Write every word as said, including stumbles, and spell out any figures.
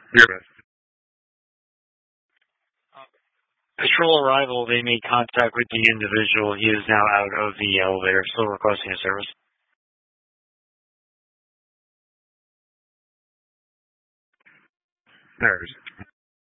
Your best. Patrol arrival, they made contact with the individual. He is now out of the elevator, still requesting a service. There's